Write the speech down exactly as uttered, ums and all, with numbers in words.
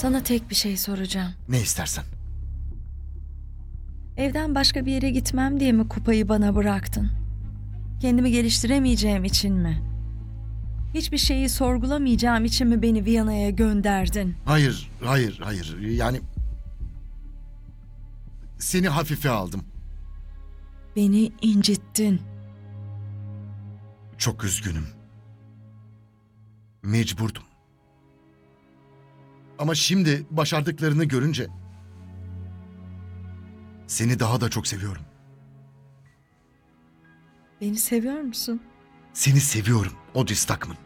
Sana tek bir şey soracağım. Ne istersen. Evden başka bir yere gitmem diye mi kupayı bana bıraktın? Kendimi geliştiremeyeceğim için mi? Hiçbir şeyi sorgulamayacağım için mi beni Viyana'ya gönderdin? Hayır, hayır, hayır. Yani seni hafife aldım. Beni incittin. Çok üzgünüm. Mecburdum. Ama şimdi başardıklarını görünce seni daha da çok seviyorum. Beni seviyor musun? Seni seviyorum Audrey Stockman.